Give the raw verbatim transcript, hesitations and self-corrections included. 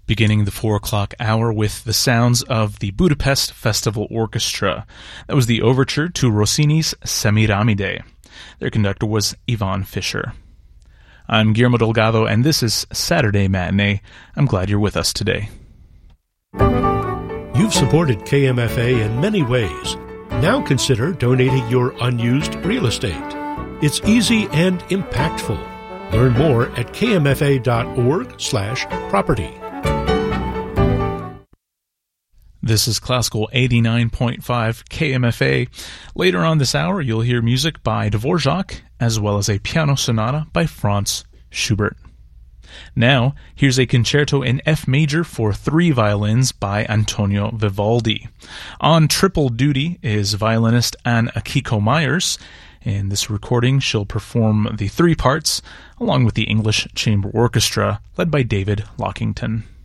Beginning the four o'clock hour with the sounds of the Budapest Festival Orchestra. That was the overture to Rossini's Semiramide. Their conductor was Ivan Fischer. I'm Guillermo Delgado, and this is Saturday Matinee. I'm glad you're with us today. You've supported K M F A in many ways. Now consider donating your unused real estate. It's easy and impactful. Learn more at kmfa.org slash property. This is Classical eighty-nine point five K M F A. Later on this hour, you'll hear music by Dvorak, as well as a piano sonata by Franz Schubert. Now, here's a concerto in F major for three violins by Antonio Vivaldi. On triple duty is violinist Anne Akiko Myers. In this recording, she'll perform the three parts, along with the English Chamber Orchestra, led by David Lockington.